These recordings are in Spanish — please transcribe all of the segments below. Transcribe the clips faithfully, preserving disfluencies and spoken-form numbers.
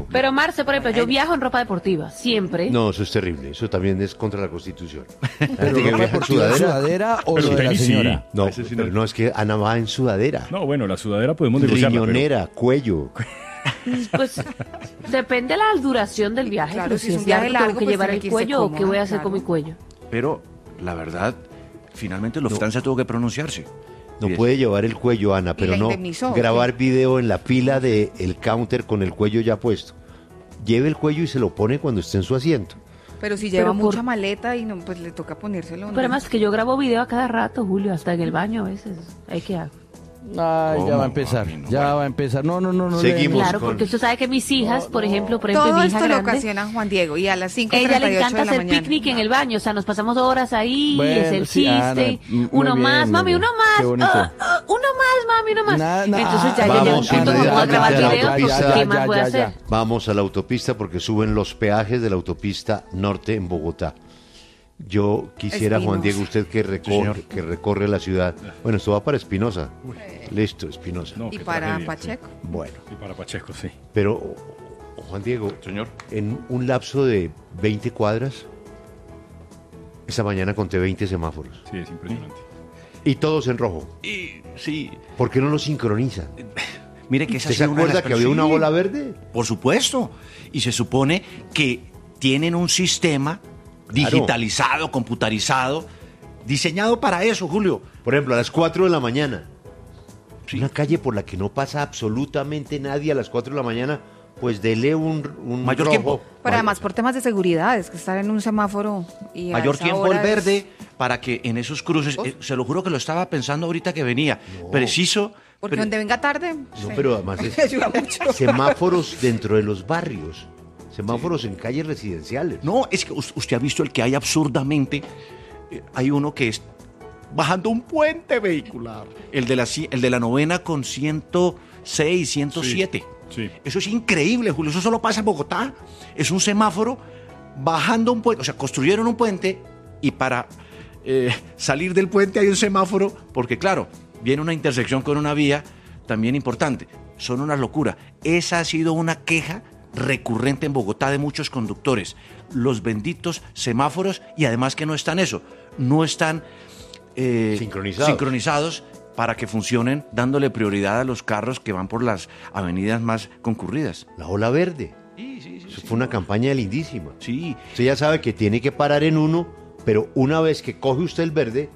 no. Pero Marce, por ejemplo, yo viajo en ropa deportiva, siempre. No, eso es terrible, eso también es contra la Constitución. ¿Pero ropa deportiva, sudadera? ¿Sudadera o lo de la señora? No, pero no, es que Ana va en sudadera. No, bueno, la sudadera podemos negociarla. Riñonera, pero... cuello. Pues depende de la duración del viaje. Claro, pero si si es un es viaje largo, largo, tengo que pues llevar tiene el que irse cuello o cómoda, qué voy a hacer claro. con mi cuello. Pero, la verdad, finalmente Lufthansa tuvo que pronunciarse. No puede llevar el cuello, Ana, pero no grabar ¿sí? video en la fila del counter con el cuello ya puesto. Lleve el cuello y se lo pone cuando esté en su asiento. Pero si lleva Pero por- mucha maleta y no, pues le toca ponérselo. Pero además que yo grabo video a cada rato, Julio, hasta en el baño a veces. Hay que hago. Ay, ya va a empezar, ya va a empezar. No, no, no, no. Seguimos. Claro, con- porque usted sabe que mis hijas, por ejemplo, por ejemplo, Todo mi hija esto lo grande, ocasiona Juan Diego y a las cinco y ella treinta y le ocho encanta de la hacer mañana. picnic en el baño, o sea, nos pasamos horas ahí, Bueno, es el sí, chiste, Ana, muy uno bien, más, muy mami, bien. uno Qué más, bonito. ah, ah, uno más, mami, uno más. Na- na- Entonces ya ah, llega un vamos, punto Ana, como ya, voy a grabar ya, ya, videos, ya, pues, ya, ¿qué ya, más ya, voy a ya, hacer? ya. Vamos a la autopista porque suben los peajes de la autopista norte en Bogotá. Yo quisiera, Espinosa. Juan Diego, usted que recorre, que recorre la ciudad. Bueno, esto va para Espinosa. Listo, Espinosa. No, Y qué para tragedia, Pacheco. Bueno, sí. Y para Pacheco, sí. pero, Juan Diego, Señor. en un lapso de veinte cuadras, esta mañana conté veinte semáforos. Sí, es impresionante. Y todos en rojo. Y sí, ¿Por qué no los sincronizan? mire que esa ¿Usted se acuerda que había una bola verde? Por supuesto. Y se supone que tienen un sistema digitalizado, computarizado, diseñado para eso, Julio. Por ejemplo, a las cuatro de la mañana. Sí. Una calle por la que no pasa absolutamente nadie a las cuatro de la mañana, pues dele un, un Mayor rojo. tiempo. Pero además por temas de seguridad, es que estar en un semáforo y a Mayor esa tiempo hora el es- verde para que en esos cruces, eh, se lo juro que lo estaba pensando ahorita que venía, preciso. Porque pre- donde venga tarde. No, sí. pero además es Ayuda mucho. semáforos dentro de los barrios, semáforos en calles residenciales. No, es que us- usted ha visto el que hay absurdamente. eh, hay uno que es bajando un puente vehicular. El de la, ci- el de la novena con ciento seis, ciento siete. Sí. Eso es increíble, Julio. Eso solo pasa en Bogotá. Es un semáforo bajando un puente. O sea, construyeron un puente y para eh, salir del puente hay un semáforo, porque claro, viene una intersección con una vía también importante. Son una locura. Esa ha sido una queja recurrente en Bogotá de muchos conductores. Los benditos semáforos, y además que no están eso, no están eh, Sincronizados. sincronizados para que funcionen dándole prioridad a los carros que van por las avenidas más concurridas. La ola verde. Sí, sí, sí. Eso sí. fue una campaña lindísima. Sí, Usted ya sabe que tiene que parar en uno, pero una vez que coge usted el verde,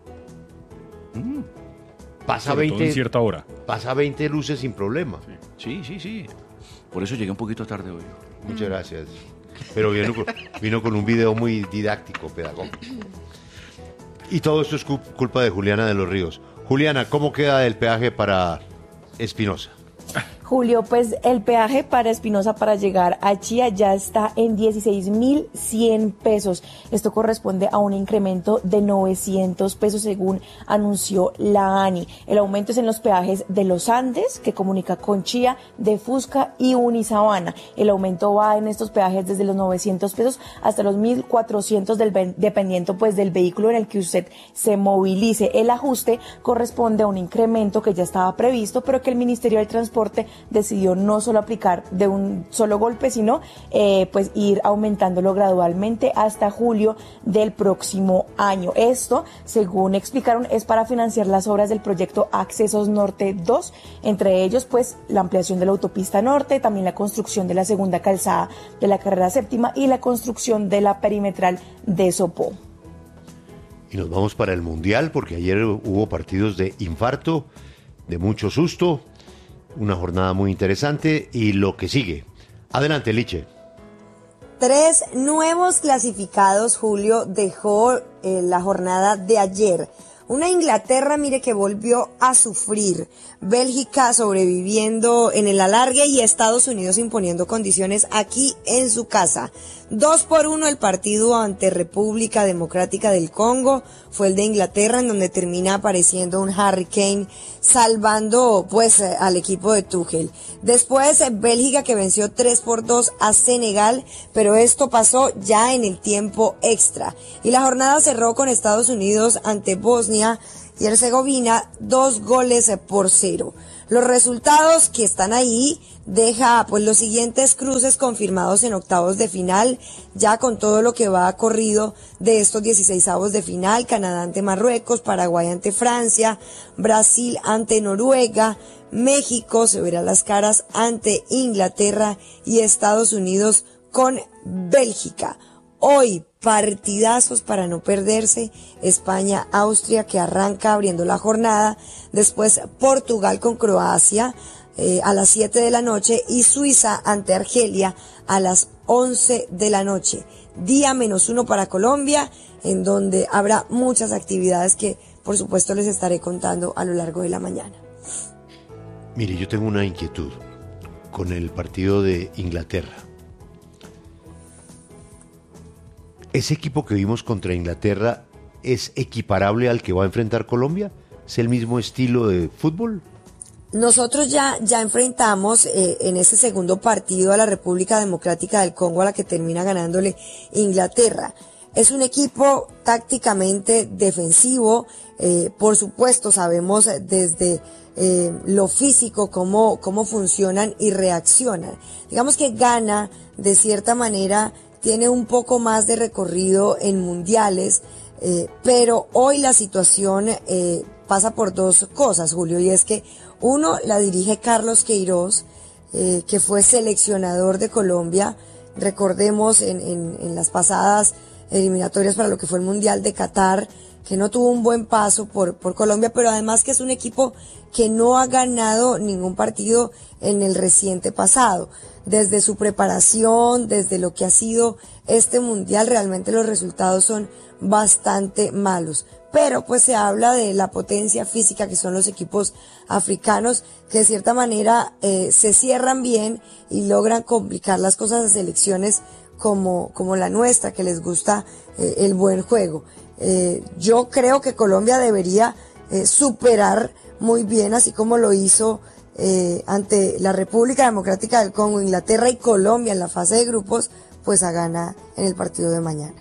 pasa Sobre todo en veinte, cierta hora. pasa veinte luces sin problema. sí, sí, sí. Por eso llegué un poquito tarde hoy. Muchas gracias. Pero vino con, vino con un video muy didáctico, pedagógico. Y todo esto es cu- culpa de Juliana de los Ríos. Juliana, ¿cómo queda el peaje para Espinosa? Julio, pues el peaje para Espinosa para llegar a Chía ya está en dieciséis mil cien pesos. Esto corresponde a un incremento de novecientos pesos según anunció la ANI. El aumento es en los peajes de los Andes, que comunica con Chía, de Fusca y Unisabana. El aumento va en estos peajes desde los novecientos pesos hasta los mil cuatrocientos del ven- dependiendo pues del vehículo en el que usted se movilice. El ajuste corresponde a un incremento que ya estaba previsto, pero que el Ministerio del Transporte decidió no solo aplicar de un solo golpe, sino eh, pues ir aumentándolo gradualmente hasta julio del próximo año. Esto, según explicaron, es para financiar las obras del proyecto Accesos Norte dos, entre ellos pues la ampliación de la autopista norte, también la construcción de la segunda calzada de la carrera séptima y la construcción de la perimetral de Sopó. Y nos vamos para el Mundial, porque ayer hubo partidos de infarto, de mucho susto, una jornada muy interesante y lo que sigue. Adelante, Liche. Tres nuevos clasificados, Julio, dejó eh, la jornada de ayer. Una Inglaterra, mire, que volvió a sufrir. Bélgica sobreviviendo en el alargue y Estados Unidos imponiendo condiciones aquí en su casa. Dos por uno el partido ante República Democrática del Congo. Fue el de Inglaterra, en donde termina apareciendo un Harry Kane salvando pues eh, al equipo de Tuchel. Después eh, Bélgica, que venció tres por dos a Senegal, pero esto pasó ya en el tiempo extra. Y la jornada cerró con Estados Unidos ante Bosnia y Herzegovina, dos goles por cero. Los resultados que están ahí deja pues los siguientes cruces confirmados en octavos de final, ya con todo lo que va corrido de estos dieciseisavos de final: Canadá ante Marruecos, Paraguay ante Francia, Brasil ante Noruega, México se verá las caras ante Inglaterra y Estados Unidos con Bélgica. Hoy, partidazos para no perderse: España-Austria, que arranca abriendo la jornada, después Portugal con Croacia eh, a las siete de la noche y Suiza ante Argelia a las once de la noche. Día menos uno para Colombia, en donde habrá muchas actividades que por supuesto les estaré contando a lo largo de la mañana. Mire, yo tengo una inquietud con el partido de Inglaterra. ¿Ese equipo que vimos contra Inglaterra es equiparable al que va a enfrentar Colombia? ¿Es el mismo estilo de fútbol? Nosotros ya, ya enfrentamos eh, en ese segundo partido a la República Democrática del Congo, a la que termina ganándole Inglaterra. Es un equipo tácticamente defensivo, eh, por supuesto sabemos desde eh, lo físico cómo, cómo funcionan y reaccionan. Digamos que Ghana, de cierta manera, tiene un poco más de recorrido en mundiales, eh, pero hoy la situación eh, pasa por dos cosas, Julio, y es que uno, la dirige Carlos Queiroz, eh, que fue seleccionador de Colombia, recordemos en, en, en las pasadas eliminatorias para lo que fue el Mundial de Qatar, que no tuvo un buen paso por, por Colombia, pero además que es un equipo que no ha ganado ningún partido en el reciente pasado. Desde su preparación, desde lo que ha sido este mundial, realmente los resultados son bastante malos. Pero pues se habla de la potencia física que son los equipos africanos, que de cierta manera eh, se cierran bien y logran complicar las cosas a selecciones como, como la nuestra, que les gusta eh, el buen juego. Eh, yo creo que Colombia debería eh, superar muy bien, así como lo hizo Eh, ante la República Democrática del Congo, Inglaterra y Colombia en la fase de grupos, pues a Ghana en el partido de mañana.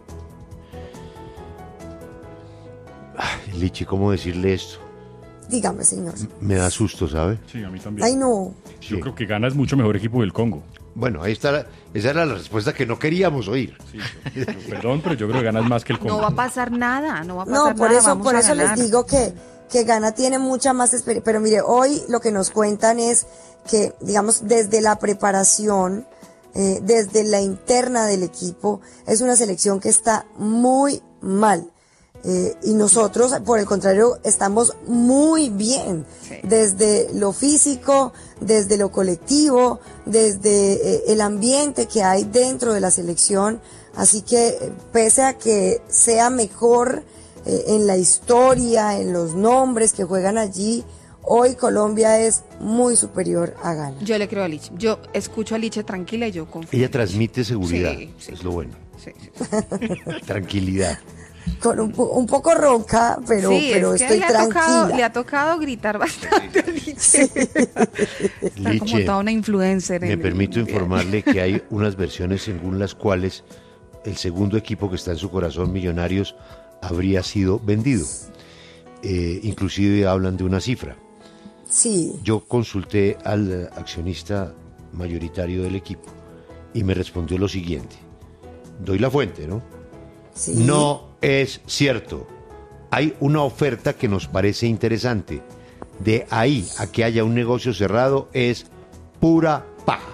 Ay, Lichi, ¿cómo decirle esto? Dígame, señor. Me da susto, ¿sabe? Sí, a mí también. Ay, no. Yo Sí. creo que Ghana es mucho mejor equipo del Congo. Bueno, ahí está, la- esa era la respuesta que no queríamos oír. Sí, pero- perdón, pero yo creo que Ghana es más que el Congo. No va a pasar nada, no va a pasar No, por nada, eso, vamos por a eso les ganar. digo que, que Ghana tiene mucha más experiencia. Pero mire, hoy lo que nos cuentan es que, digamos, desde la preparación, eh, desde la interna del equipo, es una selección que está muy mal. Eh, y nosotros, por el contrario, estamos muy bien. Sí. Desde lo físico, desde lo colectivo, desde eh, el ambiente que hay dentro de la selección. Así que, eh, pese a que sea mejor eh, en la historia, en los nombres que juegan allí, hoy Colombia es muy superior a Ghana. Yo le creo a Liche. Yo escucho a Liche tranquila y yo confío. Ella en transmite Liche. seguridad, Sí, sí. es lo bueno. Sí, sí. Tranquilidad. Con un, po- un poco ronca, pero, Sí, pero es que estoy le ha, tocado, tranquila. le ha tocado gritar bastante a Liche. Está como Liche, toda una influencer. en me el permito mundial. informarle que hay unas versiones según las cuales el segundo equipo que está en su corazón, Millonarios, habría sido vendido. Eh, inclusive hablan de una cifra. Sí, Yo consulté al accionista mayoritario del equipo y me respondió lo siguiente. Doy la fuente, ¿no? sí. No es cierto. Hay una oferta que nos parece interesante. De ahí a que haya un negocio cerrado es pura paja.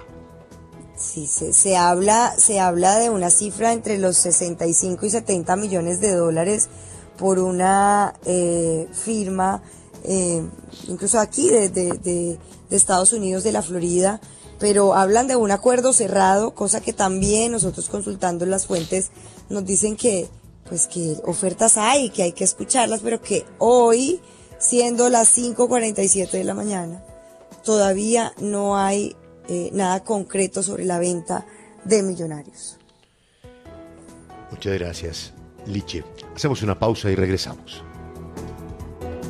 Sí, se, se habla, se habla de una cifra entre los sesenta y cinco y setenta millones de dólares por una eh, firma, eh, incluso aquí de, de, de, de Estados Unidos, de la Florida, pero hablan de un acuerdo cerrado, cosa que también nosotros consultando las fuentes nos dicen que, pues que ofertas hay, que hay que escucharlas, pero que hoy, siendo las cinco cuarenta y siete de la mañana, todavía no hay eh, nada concreto sobre la venta de Millonarios. Muchas gracias, Liche. Hacemos una pausa y regresamos.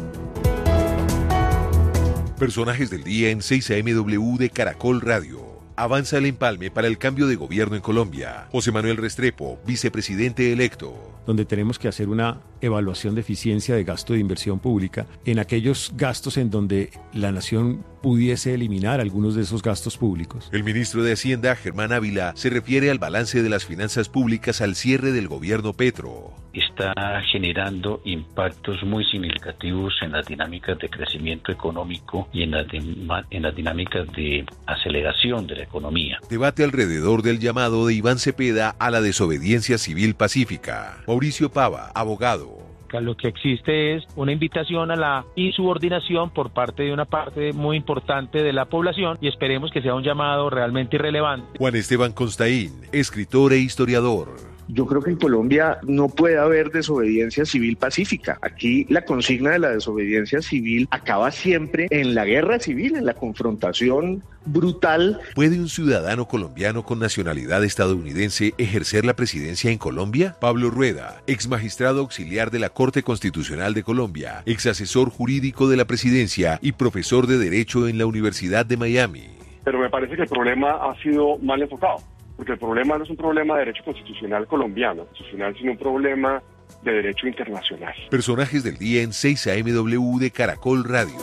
Personajes del día en seis A M W de Caracol Radio. Avanza el empalme para el cambio de gobierno en Colombia. José Manuel Restrepo, vicepresidente electo. Donde tenemos que hacer una evaluación de eficiencia de gasto de inversión pública en aquellos gastos en donde la nación pudiese eliminar algunos de esos gastos públicos. El ministro de Hacienda, Germán Ávila, se refiere al balance de las finanzas públicas al cierre del gobierno Petro. Está generando impactos muy significativos en las dinámicas de crecimiento económico y en las, en las dinámicas de aceleración de la economía. Debate alrededor del llamado de Iván Cepeda a la desobediencia civil pacífica. Mauricio Pava, abogado. Lo que existe es una invitación a la insubordinación por parte de una parte muy importante de la población y esperemos que sea un llamado realmente irrelevante. Juan Esteban Constaín, escritor e historiador. Yo creo que en Colombia no puede haber desobediencia civil pacífica. Aquí la consigna de la desobediencia civil acaba siempre en la guerra civil, en la confrontación brutal. ¿Puede un ciudadano colombiano con nacionalidad estadounidense ejercer la presidencia en Colombia? Pablo Rueda, ex magistrado auxiliar de la Corte Constitucional de Colombia, ex asesor jurídico de la presidencia y profesor de Derecho en la Universidad de Miami. Pero me parece que el problema ha sido mal enfocado. Porque el problema no es un problema de derecho constitucional colombiano, constitucional, sino un problema de derecho internacional. Personajes del día en seis A M W de Caracol Radio.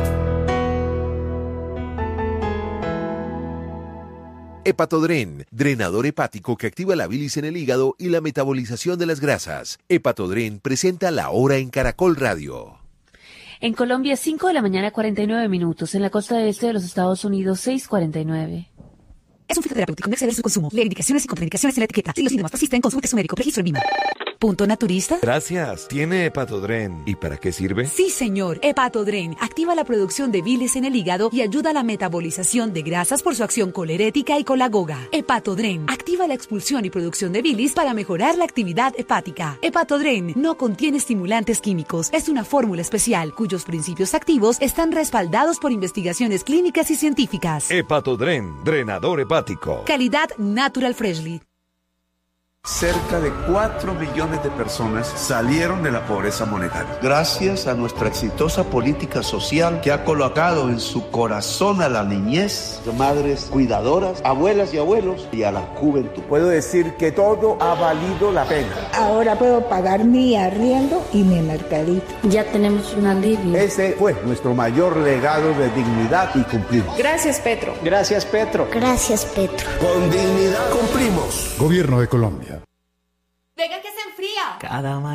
Hepatodren, drenador hepático que activa la bilis en el hígado y la metabolización de las grasas. Hepatodren presenta La Hora en Caracol Radio. En Colombia, cinco de la mañana, cuarenta y nueve minutos. En la costa este de los Estados Unidos, seis cuarenta y nueve. Es un fitoterapéutico, no exceder su consumo. Lee indicaciones y contraindicaciones en la etiqueta. Si los síntomas persisten, consulte a su médico. Registro en Vima. ¿Punto naturista? Gracias. ¿Tiene Hepatodren? ¿Y para qué sirve? Sí, señor. Hepatodren activa la producción de bilis en el hígado y ayuda a la metabolización de grasas por su acción colerética y colagoga. Hepatodren activa la expulsión y producción de bilis para mejorar la actividad hepática. Hepatodren no contiene estimulantes químicos. Es una fórmula especial cuyos principios activos están respaldados por investigaciones clínicas y científicas. Hepatodren, drenador hepático. Calidad Natural Freshly. Cerca de cuatro millones de personas salieron de la pobreza monetaria. Gracias a nuestra exitosa política social que ha colocado en su corazón a la niñez, madres cuidadoras, abuelas y abuelos y a la juventud. Puedo decir que todo ha valido la pena. Ahora puedo pagar mi arriendo y mi mercadito. Ya tenemos un alivio. Ese fue nuestro mayor legado de dignidad y cumplimos. Gracias, Petro. Gracias, Petro. Gracias, Petro. Con dignidad cumplimos. Gobierno de Colombia. Venga que se enfría. Cada